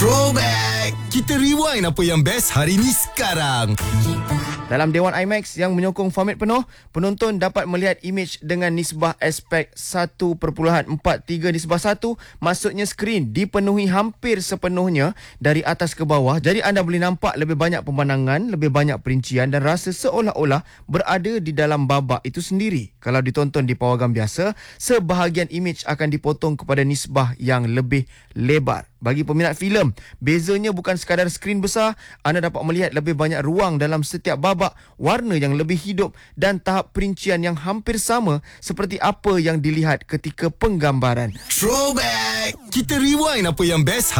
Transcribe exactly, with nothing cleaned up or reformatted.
Throwback. Kita rewind apa yang best hari ni sekarang. Dalam Dewan IMAX yang menyokong format penuh, penonton dapat melihat imej dengan nisbah aspek satu perpuluhan empat tiga nisbah satu. Maksudnya skrin dipenuhi hampir sepenuhnya dari atas ke bawah. Jadi anda boleh nampak lebih banyak pemandangan, lebih banyak perincian dan rasa seolah-olah berada di dalam babak itu sendiri. Kalau ditonton di pawagam biasa, sebahagian imej akan dipotong kepada nisbah yang lebih lebar. Bagi peminat filem, bezanya bukan sekadar skrin besar, anda dapat melihat lebih banyak ruang dalam setiap babak, warna yang lebih hidup dan tahap perincian yang hampir sama seperti apa yang dilihat ketika penggambaran. Throwback. Kita rewind apa yang best